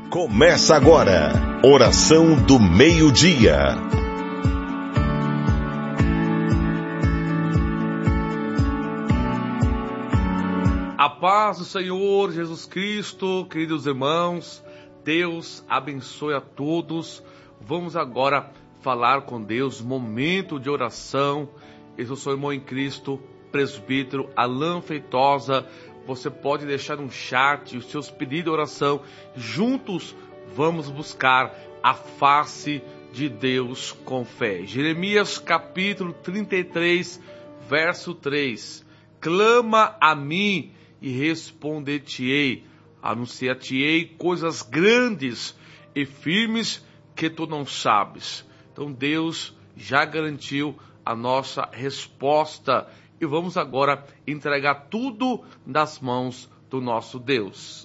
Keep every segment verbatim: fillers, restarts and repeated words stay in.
Começa agora, oração do meio-dia. A paz do Senhor Jesus Cristo, queridos irmãos, Deus abençoe a todos. Vamos agora falar com Deus, momento de oração. Eu sou seu irmão em Cristo, presbítero Alain Feitosa. Você pode deixar no chat os seus pedidos de oração. Juntos vamos buscar a face de Deus com fé. Jeremias capítulo trinta e três, verso três. Clama a mim e responder-te-ei. Anunciar-te-ei coisas grandes e firmes que tu não sabes. Então Deus já garantiu a nossa resposta. E vamos agora entregar tudo nas mãos do nosso Deus.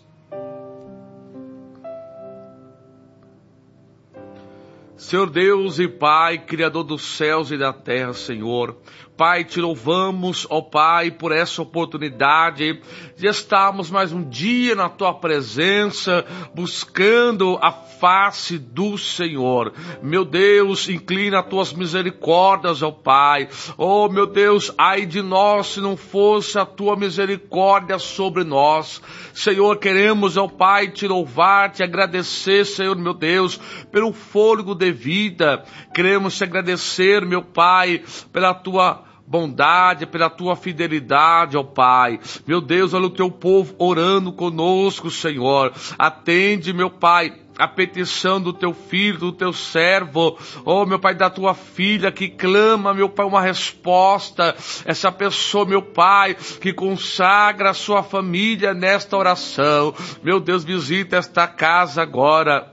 Senhor Deus e Pai, Criador dos céus e da terra, Senhor. Pai, te louvamos, ó Pai, por essa oportunidade de estarmos mais um dia na Tua presença, buscando a face do Senhor. Meu Deus, inclina as Tuas misericórdias, ó Pai. Oh, meu Deus, ai de nós se não fosse a Tua misericórdia sobre nós. Senhor, queremos, ó Pai, te louvar, te agradecer, Senhor, meu Deus, pelo fôlego de vida. Queremos te agradecer, meu Pai, pela Tua bondade, pela tua fidelidade, ó Pai. Meu Deus, olha o teu povo orando conosco, Senhor. Atende, meu Pai, a petição do teu filho, do teu servo, oh meu Pai, da tua filha que clama, meu Pai, uma resposta. Essa pessoa, meu Pai, que consagra a sua família nesta oração. Meu Deus, visita esta casa agora.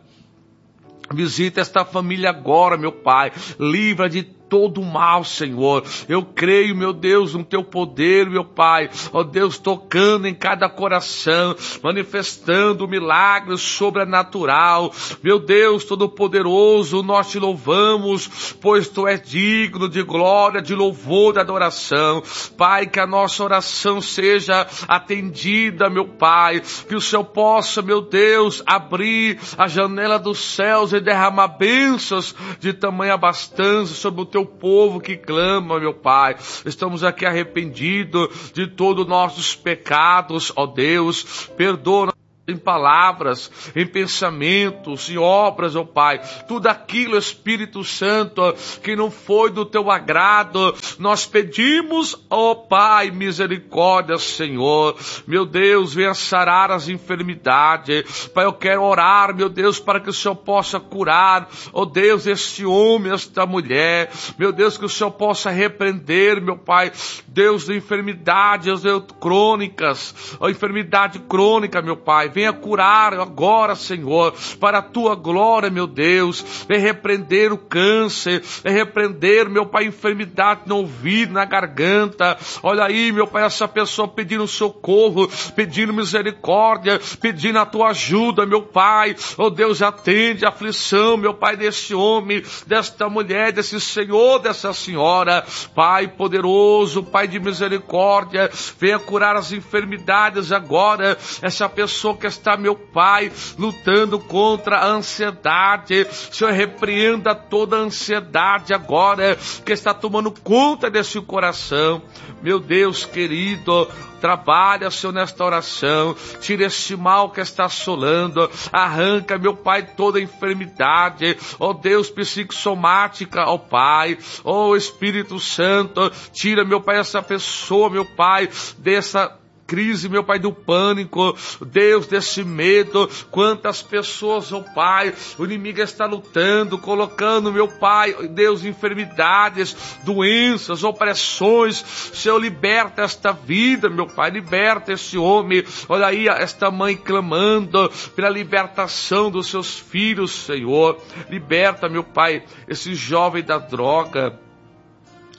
Visita esta família agora, meu Pai. Livra de todo o mal, Senhor. Eu creio, meu Deus, no teu poder, meu Pai. Ó Deus, tocando em cada coração, manifestando o milagre sobrenatural. Meu Deus, todo-poderoso, nós te louvamos, pois tu és digno de glória, de louvor, de adoração. Pai, que a nossa oração seja atendida, meu Pai. Que o Senhor possa, meu Deus, abrir a janela dos céus e derramar bênçãos de tamanha abastança sobre o teu povo que clama, meu Pai. Estamos aqui arrependidos de todos os nossos pecados, ó Deus. Perdoa em palavras, em pensamentos, em obras, ó Pai. Tudo aquilo, Espírito Santo, que não foi do teu agrado, nós pedimos, ó Pai, misericórdia, Senhor. Meu Deus, venha sarar as enfermidades. Pai, eu quero orar, meu Deus, para que o Senhor possa curar, ó Deus, este homem, esta mulher. Meu Deus, que o Senhor possa repreender, meu Pai, Deus, de enfermidades crônicas, ó enfermidade crônica, meu Pai. Venha curar agora, Senhor, para a tua glória, meu Deus. Venha repreender o câncer, venha repreender, meu Pai, enfermidade no ouvido, na garganta. Olha aí, meu Pai, essa pessoa pedindo socorro, pedindo misericórdia, pedindo a tua ajuda, meu Pai. Oh Deus, atende a aflição, meu Pai, desse homem, desta mulher, desse senhor, dessa senhora. Pai poderoso, Pai de misericórdia, venha curar as enfermidades agora. Essa pessoa que está, meu Pai, lutando contra a ansiedade. Senhor, repreenda toda a ansiedade agora, que está tomando conta desse coração. Meu Deus querido, trabalha, Senhor, nesta oração. Tira este mal que está assolando. Arranca, meu Pai, toda a enfermidade. Ó Deus, psicossomática, ó Pai. Ó Espírito Santo, tira, meu Pai, essa pessoa, meu Pai, dessa crise, meu Pai, do pânico, Deus, desse medo. Quantas pessoas, ó Pai, o inimigo está lutando, colocando, meu Pai, Deus, enfermidades, doenças, opressões. Senhor, liberta esta vida, meu Pai, liberta esse homem. Olha aí, esta mãe clamando pela libertação dos seus filhos, Senhor. Liberta, meu Pai, esse jovem da droga.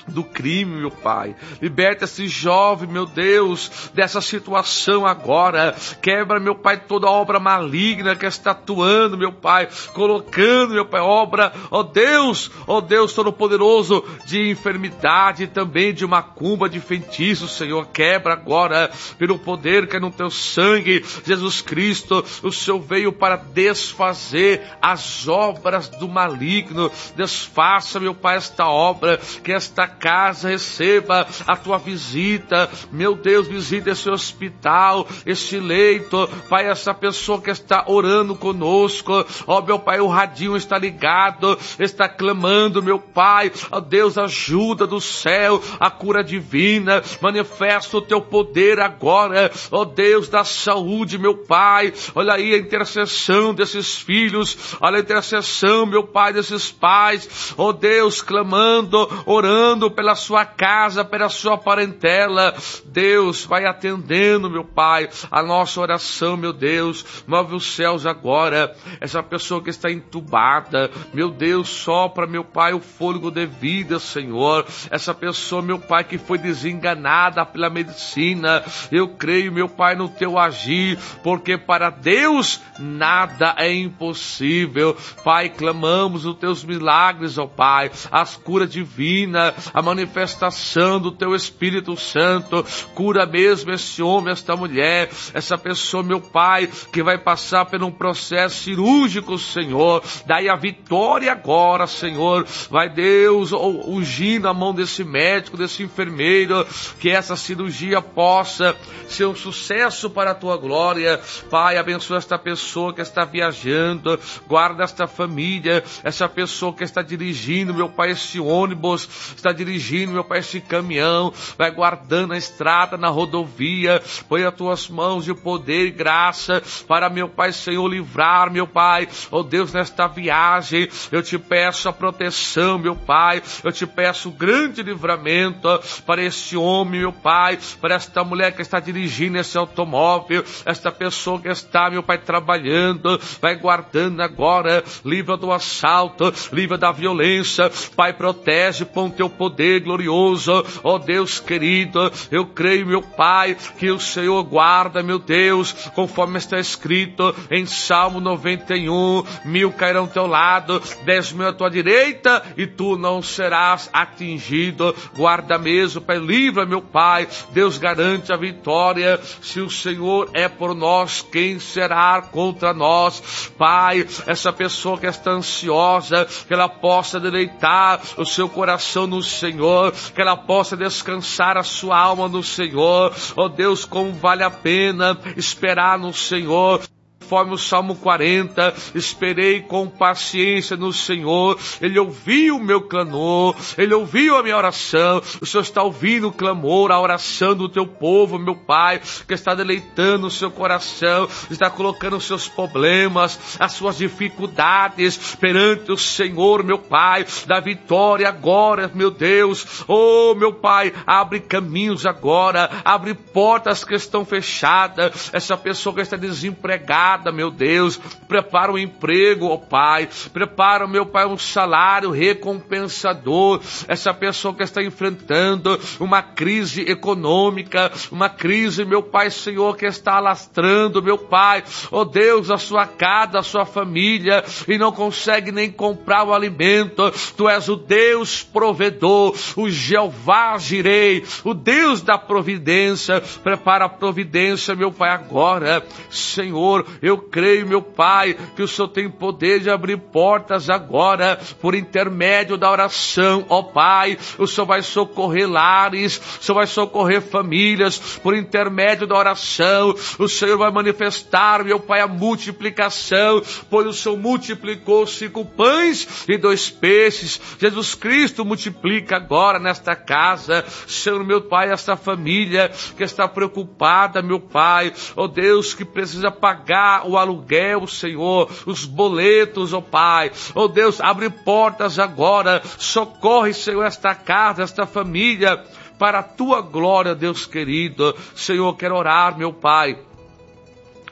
do crime, meu Pai. Liberta esse jovem, meu Deus, dessa situação agora. Quebra, meu Pai, toda obra maligna que está atuando, meu Pai, colocando, meu Pai, obra, ó Deus, ó Deus Todo-Poderoso, de enfermidade, também de macumba, de feitiço, Senhor. Quebra agora, pelo poder que é no teu sangue, Jesus Cristo. O Senhor veio para desfazer as obras do maligno. Desfaça, meu Pai, esta obra, que esta casa receba a tua visita, meu Deus, visita esse hospital, esse leito, Pai, essa pessoa que está orando conosco, ó meu Pai, o radinho está ligado, está clamando, meu Pai, ó Deus, ajuda do céu, a cura divina, manifesta o teu poder agora, ó Deus da saúde, meu Pai, olha aí a intercessão desses filhos, olha a intercessão, meu Pai, desses pais, ó Deus, clamando, orando pela sua casa, pela sua parentela. Deus, vai atendendo, meu Pai, a nossa oração, meu Deus. Move os céus agora. Essa pessoa que está entubada, meu Deus, sopra, meu Pai, o fôlego de vida, Senhor. Essa pessoa, meu Pai, que foi desenganada pela medicina, eu creio, meu Pai, no teu agir, porque para Deus nada é impossível. Pai, clamamos os teus milagres, ó Pai, as curas divinas, a manifestação do teu Espírito Santo. Cura mesmo esse homem, esta mulher, essa pessoa, meu Pai, que vai passar por um processo cirúrgico, Senhor. Daí a vitória agora, Senhor. Vai, Deus, ungindo a mão desse médico, desse enfermeiro, que essa cirurgia possa ser um sucesso para a tua glória. Pai, abençoa esta pessoa que está viajando, guarda esta família, essa pessoa que está dirigindo, meu Pai, esse ônibus, está dirigindo, meu Pai, esse caminhão, vai guardando a estrada, na rodovia, põe as tuas mãos de poder e graça, para, meu Pai, Senhor, livrar, meu Pai, oh Deus, nesta viagem, eu te peço a proteção, meu Pai, eu te peço grande livramento para esse homem, meu Pai, para esta mulher que está dirigindo esse automóvel, esta pessoa que está, meu Pai, trabalhando, vai guardando agora, livra do assalto, livra da violência, Pai, protege com teu poder glorioso, ó Deus querido, eu creio, meu Pai, que o Senhor guarda, meu Deus, conforme está escrito em Salmo noventa e um, mil cairão ao teu lado, dez mil à tua direita, e tu não serás atingido. Guarda mesmo, Pai, livra, meu Pai, Deus garante a vitória. Se o Senhor é por nós, quem será contra nós? Pai, essa pessoa que está ansiosa, que ela possa deleitar o seu coração no Senhor, que ela possa descansar a sua alma no Senhor. Ó Deus, como vale a pena esperar no Senhor. Conforme o Salmo quarenta, esperei com paciência no Senhor, Ele ouviu o meu clamor, Ele ouviu a minha oração. O Senhor está ouvindo o clamor, a oração do teu povo, meu Pai, que está deleitando o seu coração, está colocando os seus problemas, as suas dificuldades perante o Senhor, meu Pai, da vitória agora, meu Deus. Oh, meu Pai, abre caminhos agora, abre portas que estão fechadas. Essa pessoa que está desempregada, meu Deus, prepara um emprego, ó Pai, prepara, meu Pai, um salário recompensador. Essa pessoa que está enfrentando uma crise econômica, uma crise, meu Pai, Senhor, que está alastrando, meu Pai, ó Deus, a sua casa, a sua família, e não consegue nem comprar o alimento. Tu és o Deus provedor, o Jeová Jirei, o Deus da providência. Prepara a providência, meu Pai, agora, Senhor. Eu creio, meu Pai, que o Senhor tem poder de abrir portas agora, por intermédio da oração, ó Pai. O Senhor vai socorrer lares, o Senhor vai socorrer famílias, por intermédio da oração. O Senhor vai manifestar, meu Pai, a multiplicação, pois o Senhor multiplicou cinco pães e dois peixes. Jesus Cristo multiplica agora nesta casa, Senhor, meu Pai, esta família que está preocupada, meu Pai, ó Deus, que precisa pagar o aluguel, Senhor, os boletos, ó Pai, ó Deus, abre portas agora, socorre, Senhor, esta casa, esta família, para a tua glória, Deus querido. Senhor, quero orar, meu Pai,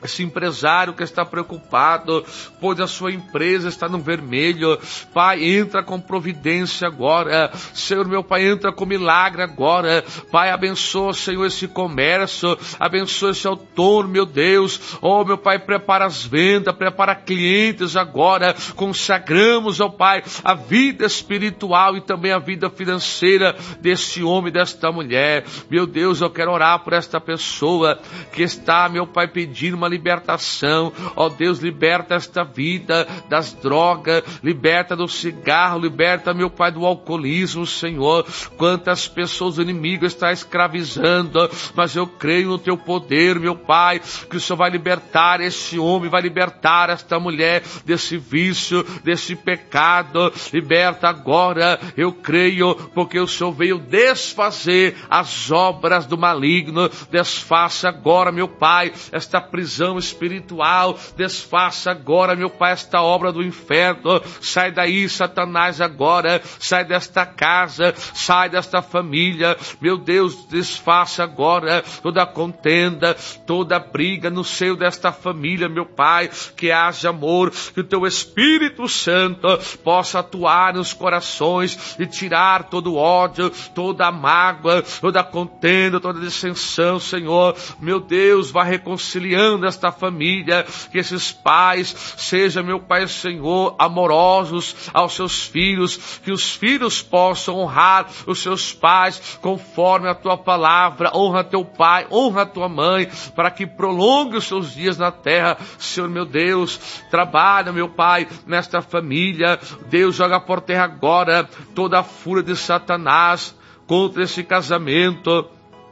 esse empresário que está preocupado, pois a sua empresa está no vermelho. Pai, entra com providência agora. Senhor, meu Pai, entra com milagre agora. Pai, abençoa, Senhor, esse comércio, abençoa esse autônomo, meu Deus. Oh, meu Pai, prepara as vendas, prepara clientes agora. Consagramos, ó Pai, a vida espiritual e também a vida financeira desse homem, desta mulher. Meu Deus, eu quero orar por esta pessoa que está, meu Pai, pedindo uma libertação. Ó Deus, liberta esta vida das drogas, liberta do cigarro, liberta, meu Pai, do alcoolismo, Senhor. Quantas pessoas o inimigo está escravizando, mas eu creio no teu poder, meu Pai, que o Senhor vai libertar esse homem, vai libertar esta mulher desse vício, desse pecado. Liberta agora, eu creio, porque o Senhor veio desfazer as obras do maligno. Desfaça agora, meu Pai, esta prisão espiritual, desfaça agora, meu Pai, esta obra do inferno. Sai daí, Satanás, agora, sai desta casa, sai desta família, meu Deus, desfaça agora toda contenda, toda briga no seio desta família, meu Pai, que haja amor, que o teu Espírito Santo possa atuar nos corações e tirar todo o ódio, toda a mágoa, toda a contenda, toda a dissensão, Senhor. Meu Deus, vá reconciliando esta família, que esses pais sejam, meu Pai, Senhor, amorosos aos seus filhos, que os filhos possam honrar os seus pais conforme a tua palavra. Honra teu pai, honra tua mãe, para que prolongue os seus dias na terra. Senhor, meu Deus, trabalha, meu Pai, nesta família. Deus, joga por terra agora toda a fúria de Satanás contra esse casamento.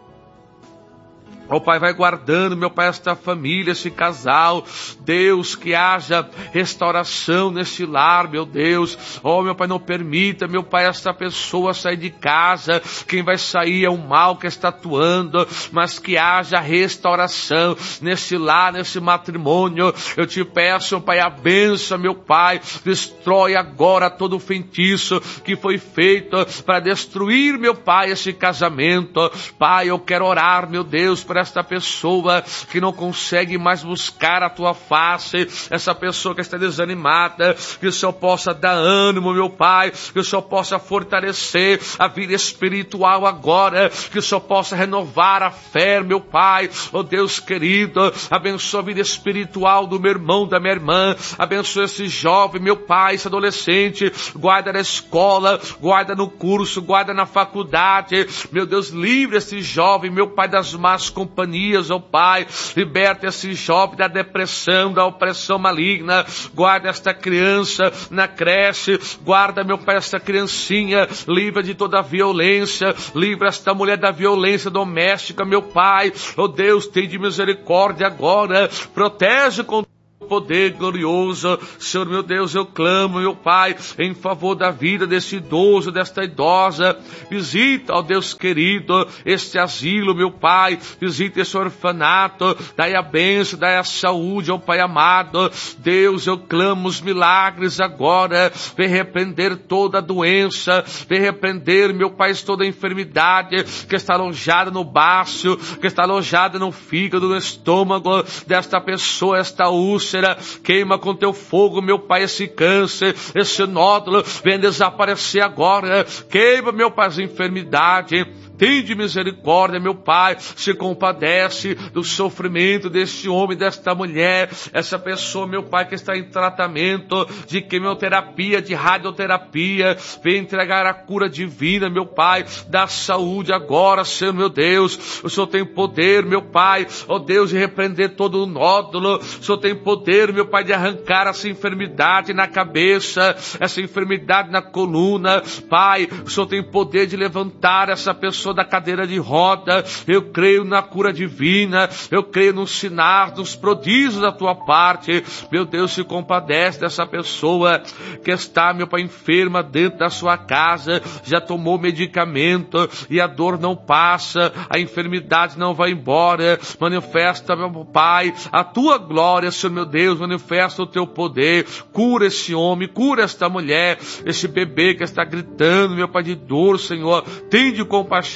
Ó oh, Pai, vai guardando, meu Pai, esta família, esse casal. Deus, que haja restauração nesse lar, meu Deus. Ó oh, meu Pai, não permita, meu Pai, esta pessoa sair de casa. Quem vai sair é o mal que está atuando, mas que haja restauração nesse lar, nesse matrimônio. Eu te peço, meu Pai, a bênção, meu Pai. Destrói agora todo o feitiço que foi feito para destruir, meu Pai, esse casamento. Pai, eu quero orar, meu Deus, para esta pessoa que não consegue mais buscar a tua face, essa pessoa que está desanimada, que o Senhor possa dar ânimo, meu Pai, que o Senhor possa fortalecer a vida espiritual agora, que o Senhor possa renovar a fé, meu Pai. Oh Deus querido, abençoa a vida espiritual do meu irmão, da minha irmã, abençoa esse jovem, meu Pai, esse adolescente, guarda na escola, guarda no curso, guarda na faculdade, meu Deus, livre esse jovem, meu Pai, das más companhias, companhias, ó oh Pai, liberta esse jovem da depressão, da opressão maligna. Guarda esta criança na creche, guarda, meu Pai, esta criancinha, livra de toda a violência, livra esta mulher da violência doméstica, meu Pai. Ó oh Deus, tem de misericórdia agora, protege com poder glorioso. Senhor, meu Deus, eu clamo, meu Pai, em favor da vida desse idoso, desta idosa. Visita, ó Deus querido, este asilo, meu Pai, visita esse orfanato, dai a bênção, dai a saúde, ó Pai amado. Deus, eu clamo os milagres agora. Vem repreender toda a doença, vem repreender, meu Pai, toda a enfermidade que está alojada no baço, que está alojada no fígado, no estômago desta pessoa, esta úlcera. Queima com teu fogo, meu Pai, esse câncer, esse nódulo, vem desaparecer agora. Queima, meu Pai, as enfermidades. Tende misericórdia, meu Pai, se compadece do sofrimento deste homem, desta mulher, essa pessoa, meu Pai, que está em tratamento de quimioterapia, de radioterapia. Vem entregar a cura divina, meu Pai, da saúde agora, Senhor, meu Deus. O Senhor tem poder, meu Pai, ó Deus, de repreender todo o nódulo. O Senhor tem poder, meu Pai, de arrancar essa enfermidade na cabeça, essa enfermidade na coluna. Pai, o Senhor tem poder de levantar essa pessoa da cadeira de roda. Eu creio na cura divina, eu creio nos sinais, nos prodígios da tua parte. Meu Deus, se compadece dessa pessoa que está, meu Pai, enferma dentro da sua casa, já tomou medicamento e a dor não passa, a enfermidade não vai embora. Manifesta, meu Pai, a tua glória, Senhor, meu Deus, manifesta o teu poder. Cura esse homem, cura esta mulher, esse bebê que está gritando, meu Pai, de dor, Senhor. Tende compaixão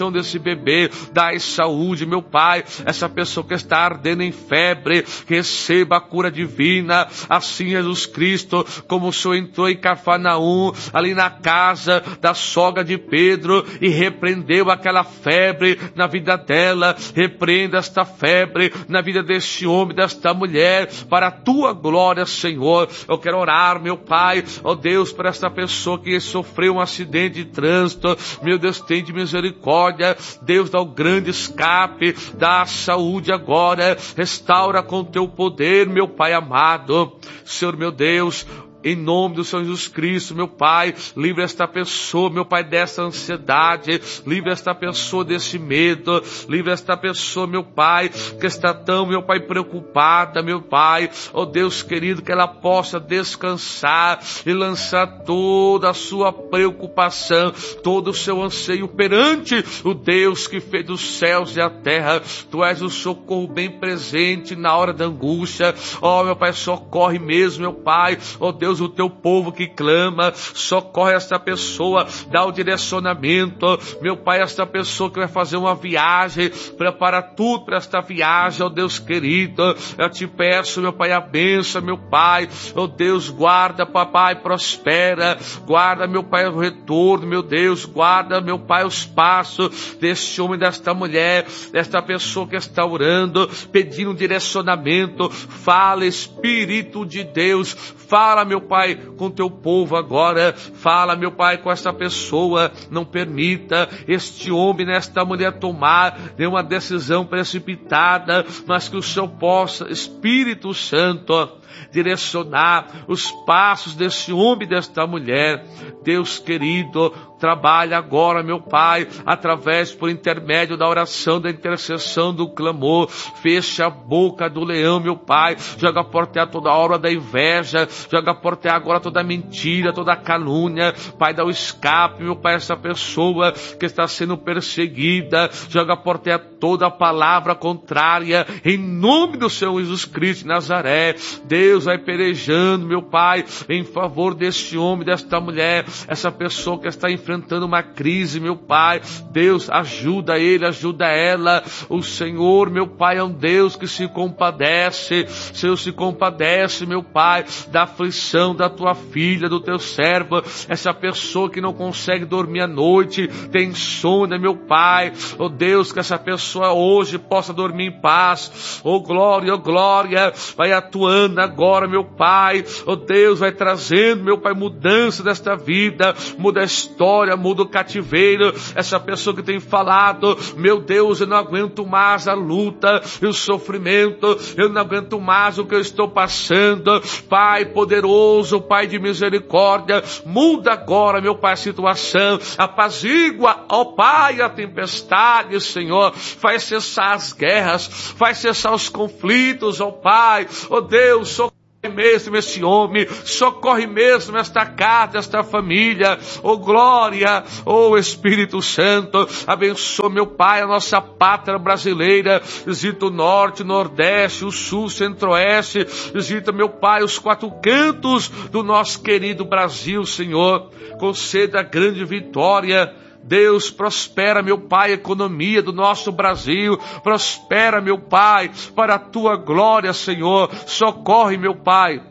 coração desse bebê, dai saúde, meu Pai, essa pessoa que está ardendo em febre, receba a cura divina, assim Jesus Cristo, como o Senhor entrou em Cafarnaum, ali na casa da sogra de Pedro, e repreendeu aquela febre na vida dela, repreenda esta febre na vida deste homem, desta mulher, para a tua glória, Senhor. Eu quero orar, meu Pai, ó Deus, para esta pessoa que sofreu um acidente de trânsito, meu Deus, tem de misericórdia, Deus, dá o grande escape, dá a saúde agora, restaura com teu poder, meu Pai amado, Senhor meu Deus, em nome do Senhor Jesus Cristo, meu Pai, livre esta pessoa, meu Pai, dessa ansiedade, livre esta pessoa desse medo, livre esta pessoa, meu Pai, que está tão, meu Pai, preocupada, meu Pai, ó Deus querido, que ela possa descansar e lançar toda a sua preocupação, todo o seu anseio perante o Deus que fez os céus e a terra. Tu és o socorro bem presente na hora da angústia. Ó, meu Pai, socorre mesmo, meu Pai, ó Deus, o teu povo que clama, socorre esta pessoa, dá o direcionamento, meu Pai, esta pessoa que vai fazer uma viagem, prepara tudo para esta viagem, ó Deus querido, eu te peço, meu Pai, a bênção, meu Pai, ó Deus, guarda, papai, prospera, guarda, meu Pai, o retorno, meu Deus, guarda, meu Pai, os passos deste homem, desta mulher, desta pessoa que está orando, pedindo direcionamento, fala, Espírito de Deus, fala, meu Pai, com teu povo agora, fala, meu Pai, com esta pessoa, não permita este homem, nesta mulher tomar nenhuma decisão precipitada, mas que o Senhor possa, Espírito Santo, direcionar os passos desse homem e desta mulher. Deus querido, trabalha agora, meu Pai, através, por intermédio da oração, da intercessão, do clamor, fecha a boca do leão, meu Pai, joga por terra toda a obra da inveja, joga por terra agora toda a mentira, toda a calúnia, Pai, dá o escape, meu Pai, essa pessoa que está sendo perseguida, joga por terra toda a palavra contrária, em nome do Senhor Jesus Cristo de Nazaré. Deus vai pelejando, meu Pai, em favor deste homem, desta mulher, essa pessoa que está enfrentando uma crise, meu Pai, Deus, ajuda ele, ajuda ela, o Senhor, meu Pai, é um Deus que se compadece, Senhor, se compadece, meu Pai, da aflição da tua filha, do teu servo, essa pessoa que não consegue dormir à noite, tem insônia, meu Pai, oh Deus, que essa pessoa hoje possa dormir em paz, oh glória, oh glória, vai atuando agora, meu Pai, oh Deus, vai trazendo, meu Pai, mudança desta vida, muda a história, muda o cativeiro, essa pessoa que tem falado, meu Deus, eu não aguento mais a luta e o sofrimento, eu não aguento mais o que eu estou passando, Pai poderoso, Pai de misericórdia, muda agora, meu Pai, a situação, apazigua, ó Pai, a tempestade, Senhor, faz cessar as guerras, faz cessar os conflitos, ó Pai, ó Deus, socorre mesmo esse homem, socorre mesmo esta casa, esta família, oh glória, oh Espírito Santo, abençoa, meu Pai, a nossa pátria brasileira, visita o norte, nordeste, o sul, centro-oeste, visita, meu Pai, os quatro cantos do nosso querido Brasil, Senhor, conceda grande vitória. Deus, prospera, meu Pai, a economia do nosso Brasil, prospera, meu Pai, para a tua glória, Senhor, socorre, meu Pai.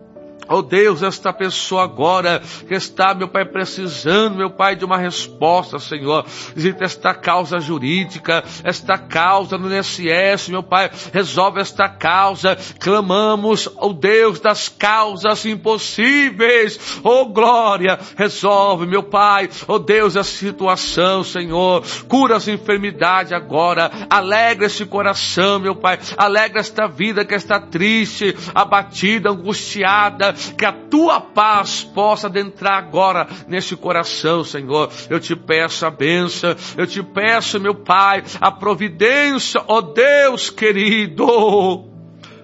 Oh Deus, esta pessoa agora que está, meu Pai, precisando, meu Pai, de uma resposta, Senhor. Visita esta causa jurídica, esta causa no I N S S, meu Pai, resolve esta causa. Clamamos, oh Deus, das causas impossíveis. Oh glória, resolve, meu Pai, oh Deus, essa situação, Senhor. Cura as enfermidades agora. Alegra esse coração, meu Pai. Alegra esta vida que está triste, abatida, angustiada. Que a tua paz possa adentrar agora nesse coração, Senhor. Eu te peço a bênção, eu te peço, meu Pai, a providência, ó Deus querido.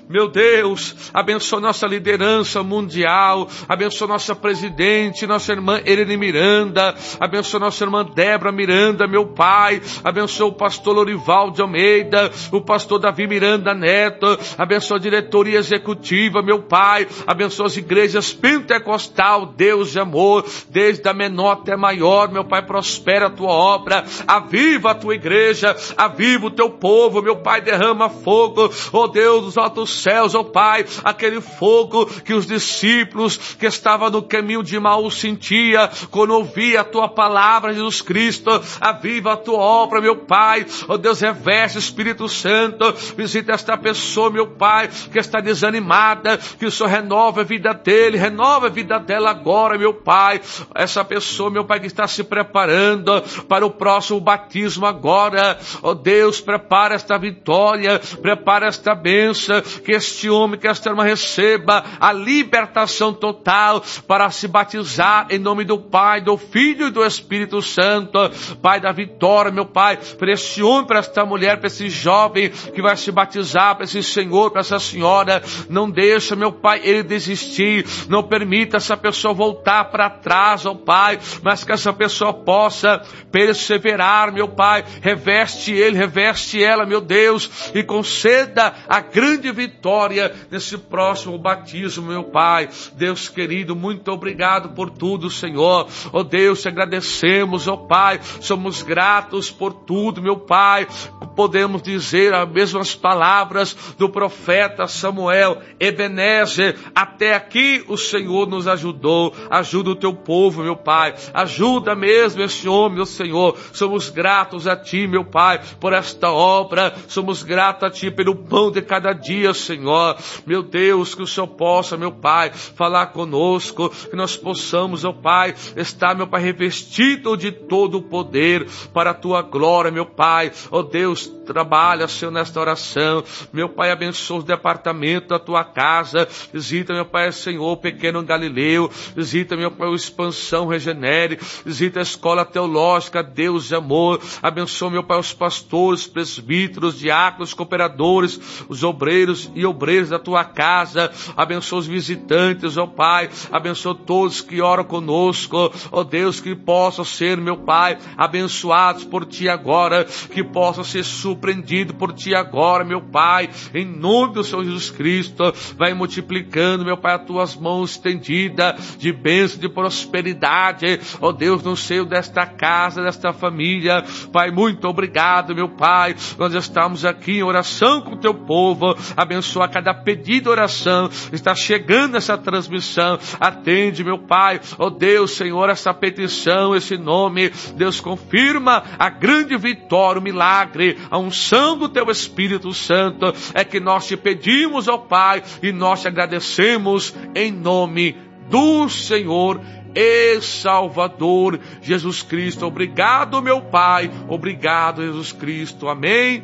meu Deus, abençoa nossa liderança mundial, abençoa nossa presidente, nossa irmã Irene Miranda, abençoa nossa irmã Débora Miranda, meu Pai, abençoa o pastor Lorival de Almeida, o pastor Davi Miranda Neto, abençoa a diretoria executiva, meu Pai, abençoa as igrejas pentecostal, Deus de amor, desde a menor até a maior, meu Pai, prospera a tua obra, aviva a tua igreja, aviva o teu povo, meu Pai, derrama fogo, ó Deus dos altos céus, ó Pai, aquele fogo que os discípulos que estavam no caminho de Emaús sentia quando ouvia a tua palavra, Jesus Cristo, aviva a tua obra, meu Pai, ó Deus, reveste Espírito Santo, visita esta pessoa, meu Pai, que está desanimada, que o Senhor renova a vida dele, renova a vida dela agora, meu Pai, essa pessoa, meu Pai, que está se preparando para o próximo batismo agora, ó Deus, prepara esta vitória, prepara esta bênção, que este homem, que esta irmã receba a libertação total para se batizar em nome do Pai, do Filho e do Espírito Santo, Pai da vitória, meu Pai, para este homem, para esta mulher, para esse jovem que vai se batizar, para esse senhor, para essa senhora, não deixa, meu Pai, ele desistir, não permita essa pessoa voltar para trás, ó Pai, mas que essa pessoa possa perseverar, meu Pai, reveste ele, reveste ela, meu Deus, e conceda a grande vitória nesse próximo batismo, meu Pai. Deus querido, muito obrigado por tudo, Senhor. Ó Deus, te agradecemos, ó Pai, somos gratos por tudo, meu Pai. Podemos dizer as mesmas palavras do profeta Samuel: Ebenezer, até aqui o Senhor nos ajudou. Ajuda o teu povo, meu Pai, ajuda mesmo esse homem, meu Senhor. Somos gratos a Ti, meu Pai, por esta obra, somos gratos a Ti pelo pão de cada dia, Senhor. Meu Deus, que o Senhor possa, meu Pai, falar conosco, que nós possamos, ó Pai, estar, meu Pai, revestido de todo o poder para a Tua glória, meu Pai. Ó Deus, trabalha, Senhor, nesta oração, meu Pai, abençoa o departamento da Tua casa, visita, meu Pai, Senhor, o pequeno Galileu, visita, meu Pai, o Expansão Regenere, visita a escola teológica, Deus de amor, abençoa, meu Pai, os pastores, presbíteros, diáconos, cooperadores, os obreiros e obreiros da Tua casa, abençoa os visitantes, ó Pai, abençoa todos que oram conosco, ó Deus, que possam ser, meu Pai, abençoados por Ti agora, que possam ser surpreendidos por Ti agora, meu Pai, em nome do Senhor Jesus Cristo. Vai multiplicando, meu Pai, as Tuas mãos estendidas de bênção, de prosperidade, ó Deus, no seio desta casa, desta família. Pai, muito obrigado, meu Pai, nós estamos aqui em oração com o Teu povo, abençoa cada pedido, oração, está chegando essa transmissão, atende, meu Pai, ó Deus, Senhor, essa petição, esse nome, Deus, confirma a grande vitória, o milagre, a unção do Teu Espírito Santo, é que nós Te pedimos, ó Pai, e nós Te agradecemos em nome do Senhor e Salvador Jesus Cristo. Obrigado, meu Pai, obrigado, Jesus Cristo, amém,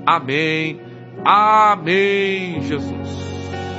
amém, amém, Jesus.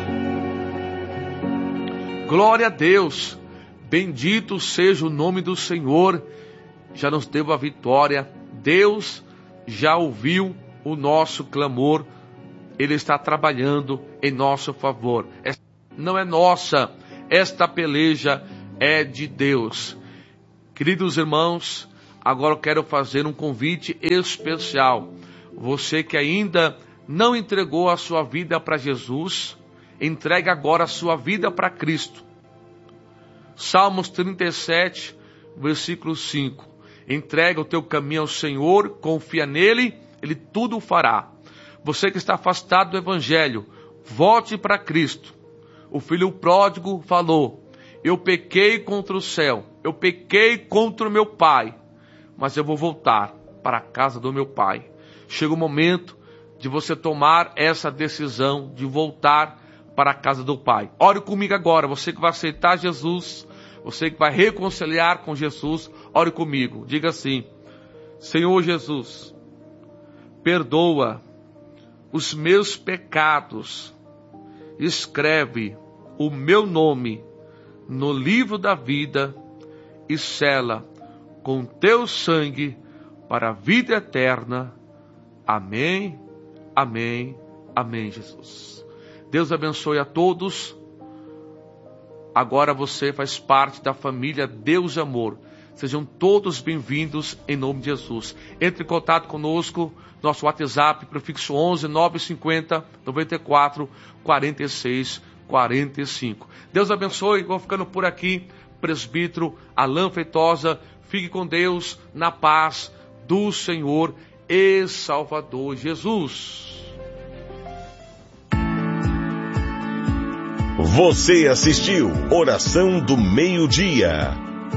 Glória a Deus, bendito seja o nome do Senhor, já nos deu a vitória, Deus já ouviu o nosso clamor, Ele está trabalhando em nosso favor. Esta não é nossa, esta peleja é de Deus. Queridos irmãos, agora eu quero fazer um convite especial. Você que ainda não entregou a sua vida para Jesus, entregue agora a sua vida para Cristo. Salmos trinta e sete, versículo cinco. Entrega o teu caminho ao Senhor, confia nele, Ele tudo fará. Você que está afastado do Evangelho, volte para Cristo. O filho pródigo falou: eu pequei contra o céu, eu pequei contra o meu pai, mas eu vou voltar para a casa do meu pai. Chega o momento de você tomar essa decisão de voltar para a casa do pai. Ore comigo agora, você que vai aceitar Jesus, você que vai reconciliar com Jesus, ore comigo. Diga assim: Senhor Jesus, perdoa os meus pecados, escreve o meu nome no livro da vida e sela com teu sangue para a vida eterna. Amém, amém, amém, Jesus. Deus abençoe a todos. Agora você faz parte da família Deus e Amor. Sejam todos bem-vindos em nome de Jesus. Entre em contato conosco, nosso WhatsApp, prefixo onze nove cinquenta, noventa e quatro, quarenta e seis, quarenta e cinco. Deus abençoe, vou ficando por aqui. Presbítero Alain Feitosa, fique com Deus, na paz do Senhor e Salvador Jesus. Você assistiu Oração do Meio-Dia.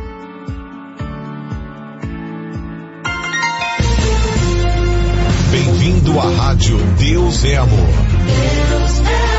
Bem-vindo à Rádio Deus é Amor. Deus é amor.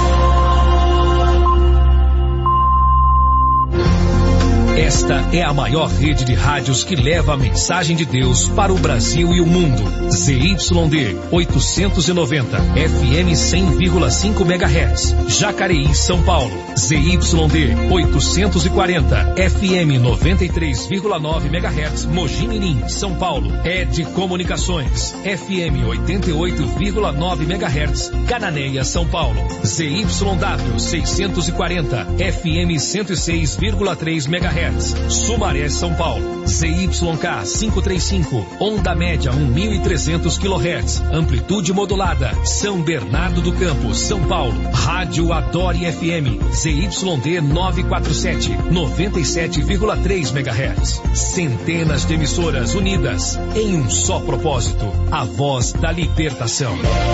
Esta é a maior rede de rádios que leva a mensagem de Deus para o Brasil e o mundo. Z Y D oitocentos e noventa, F M cem vírgula cinco megahertz, Jacareí, São Paulo. Z Y D oitocentos e quarenta, F M noventa e três vírgula nove megahertz, Mogi Mirim, São Paulo. Ed Comunicações, F M oitenta e oito vírgula nove megahertz, Cananéia, São Paulo. Z Y W seiscentos e quarenta, F M cento e seis vírgula três megahertz, Sumaré, São Paulo. Z Y K quinhentos e trinta e cinco, onda média mil e trezentos quilohertz, amplitude modulada, São Bernardo do Campo, São Paulo. Rádio Adore F M, Z Y D novecentos e quarenta e sete, noventa e sete vírgula três megahertz. Centenas de emissoras unidas em um só propósito, a voz da libertação.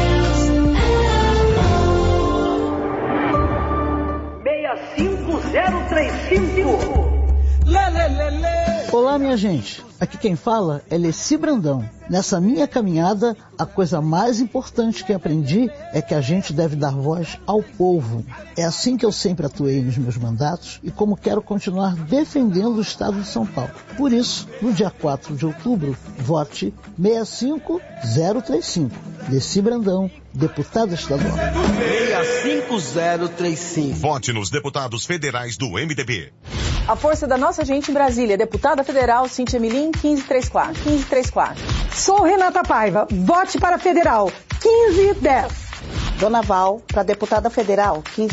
seis cinco zero três cinco. Olá, minha gente. Aqui quem fala é Leci Brandão. Nessa minha caminhada, a coisa mais importante que aprendi é que a gente deve dar voz ao povo. É assim que eu sempre atuei nos meus mandatos e como quero continuar defendendo o Estado de São Paulo. Por isso, no dia quatro de outubro, vote seis cinco zero três cinco. Leci Brandão, deputada estadual. seis cinco zero três cinco. Vote nos deputados federais do M D B. A força da nossa gente em Brasília, deputada federal Cíntia Milim, quinze trinta e quatro. quinze trinta e quatro. Sou Renata Paiva, vote para federal, quinze dez. Dona Val, para deputada federal, quinze